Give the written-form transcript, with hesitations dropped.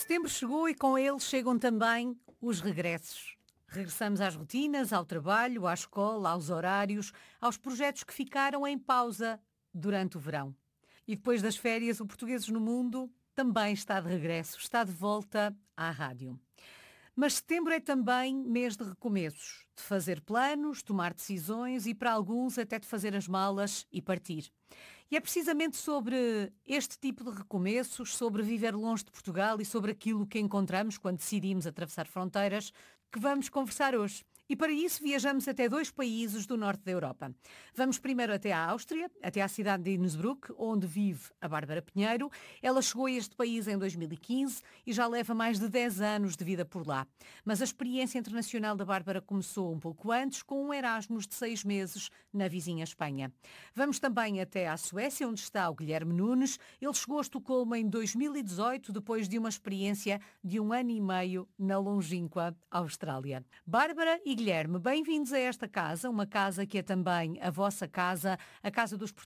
Setembro chegou e com ele chegam também os regressos. Regressamos às rotinas, ao trabalho, à escola, aos horários, aos projetos que ficaram em pausa durante o verão. E depois das férias, o Portugueses no Mundo também está de regresso, está de volta à rádio. Mas setembro é também mês de recomeços, de fazer planos, tomar decisões e, para alguns, até de fazer as malas e partir. E é precisamente sobre este tipo de recomeços, sobre viver longe de Portugal e sobre aquilo que encontramos quando decidimos atravessar fronteiras, que vamos conversar hoje. E para isso viajamos até 2 países do norte da Europa. Vamos primeiro até à Áustria, até à cidade de Innsbruck, onde vive a Bárbara Pinheiro. Ela chegou a este país em 2015 e já leva mais de 10 anos de vida por lá. Mas a experiência internacional da Bárbara começou um pouco antes, com um Erasmus de 6 meses na vizinha Espanha. Vamos também até à Suécia, onde está o Guilherme Nunes. Ele chegou a Estocolmo em 2018, depois de uma experiência de 1 ano e meio na longínqua Austrália. Bárbara e Guilherme, bem-vindos a esta casa, uma casa que é também a vossa casa, a casa dos portugueses